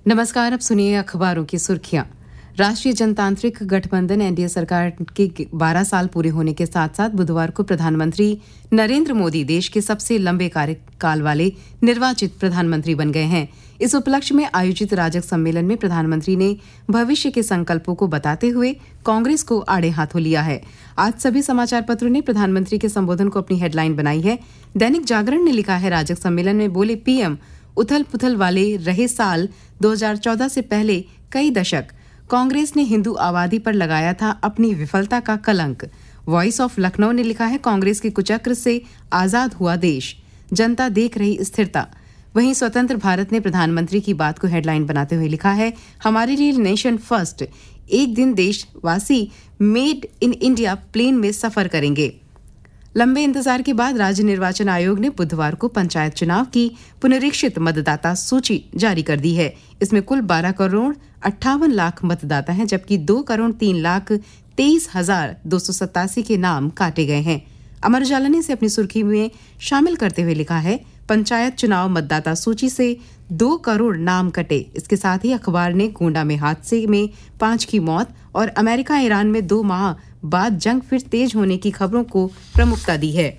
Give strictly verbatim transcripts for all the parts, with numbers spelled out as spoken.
नमस्कार, अब सुनिए अखबारों की सुर्खियां। राष्ट्रीय जनतांत्रिक गठबंधन एनडीए सरकार के बारह साल पूरे होने के साथ साथ बुधवार को प्रधानमंत्री नरेंद्र मोदी देश के सबसे लंबे कार्यकाल वाले निर्वाचित प्रधानमंत्री बन गए हैं। इस उपलक्ष्य में आयोजित राजग सम्मेलन में प्रधानमंत्री ने भविष्य के संकल्पों को बताते हुए कांग्रेस को आड़े हाथों लिया है। आज सभी समाचार पत्रों ने प्रधानमंत्री के संबोधन को अपनी हेडलाइन बनाई है। दैनिक जागरण ने लिखा है, राजग सम्मेलन में बोले पीएम, उथल पुथल वाले रहे साल दो हज़ार चौदह से पहले कई दशक कांग्रेस ने हिंदू आबादी पर लगाया था अपनी विफलता का कलंक। वॉइस ऑफ लखनऊ ने लिखा है, कांग्रेस के कुचक्र से आजाद हुआ देश, जनता देख रही स्थिरता। वहीं स्वतंत्र भारत ने प्रधानमंत्री की बात को हेडलाइन बनाते हुए लिखा है, हमारे लिए नेशन फर्स्ट, एक दिन देशवासी मेड इन इंडिया प्लेन में सफर करेंगे। लंबे इंतजार के बाद राज्य निर्वाचन आयोग ने बुधवार को पंचायत चुनाव की पुनरीक्षित मतदाता सूची जारी कर दी है। इसमें कुल बारह करोड़ अट्ठावन लाख मतदाता हैं, जबकि दो करोड़ तीन लाख तेईस हजार दो सौ सतासी के नाम काटे गए हैं। अमर उजाला ने इसे अपनी सुर्खी में शामिल करते हुए लिखा है, पंचायत चुनाव मतदाता सूची से दो करोड़ नाम कटे। इसके साथ ही अखबार ने गोंडा में हादसे में पांच की मौत और अमेरिका ईरान में दो माह बाद जंग फिर तेज होने की खबरों को प्रमुखता दी है।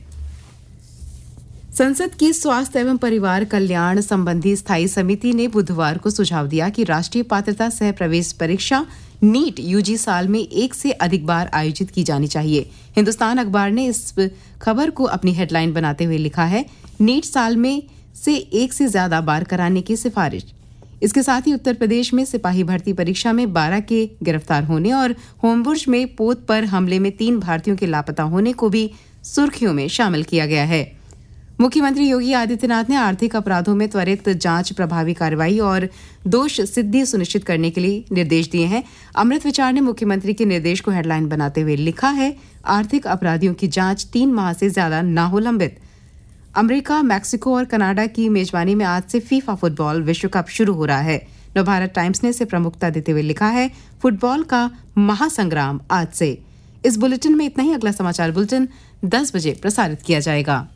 संसद की स्वास्थ्य एवं परिवार कल्याण संबंधी स्थायी समिति ने बुधवार को सुझाव दिया कि राष्ट्रीय पात्रता सह प्रवेश परीक्षा नीट यूजी साल में एक से अधिक बार आयोजित की जानी चाहिए। हिंदुस्तान अखबार ने इस खबर को अपनी हेडलाइन बनाते हुए लिखा है, नीट साल में से एक से ज्यादा बार कराने की सिफारिश। इसके साथ ही उत्तर प्रदेश में सिपाही भर्ती परीक्षा में बारह के गिरफ्तार होने और होमबुर्ज में पोत पर हमले में तीन भारतीयों के लापता होने को भी सुर्खियों में शामिल किया गया है। मुख्यमंत्री योगी आदित्यनाथ ने आर्थिक अपराधों में त्वरित जांच, प्रभावी कार्रवाई और दोष सिद्धि सुनिश्चित करने के लिए निर्देश दिए हैं। अमृत विचार ने मुख्यमंत्री के निर्देश को हेडलाइन बनाते हुए लिखा है, आर्थिक अपराधियों की जांच तीन माह से ज्यादा न हो लंबित। अमेरिका, मैक्सिको और कनाडा की मेजबानी में आज से फीफा फुटबॉल विश्व कप शुरू हो रहा है। नवभारत टाइम्स ने इसे प्रमुखता देते हुए लिखा है, फुटबॉल का महासंग्राम आज से। इस बुलेटिन में इतना ही। अगला समाचार बुलेटिन दस बजे प्रसारित किया जाएगा।